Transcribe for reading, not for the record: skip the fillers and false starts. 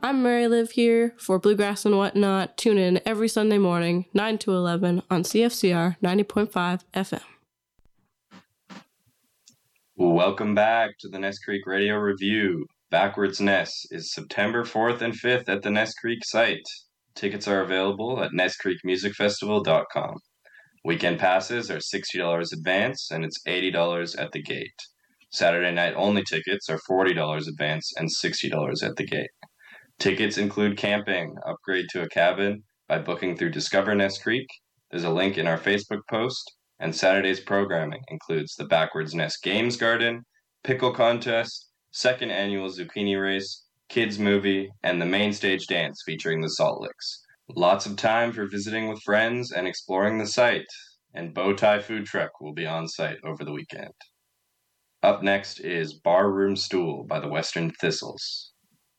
I'm Mary Liv here for Bluegrass and Whatnot. Tune in every Sunday morning, 9 to 11 on CFCR 90.5 FM. Welcome back to the Ness Creek Radio Review. Backwards Ness is September 4th and 5th at the Ness Creek site. Tickets are available at NessCreekMusicFestival.com. Weekend passes are $60 advance and it's $80 at the gate. Saturday night only tickets are $40 advance and $60 at the gate. Tickets include camping, upgrade to a cabin by booking through Discover Ness Creek. There's a link in our Facebook post. And Saturday's programming includes the Backwards Ness Games Garden, Pickle Contest, second annual Zucchini Race, Kids Movie, and the main stage dance featuring the Salt Licks. Lots of time for visiting with friends and exploring the site, and Bowtie Food Truck will be on site over the weekend. Up next is Barroom Stool by the Western Thistles.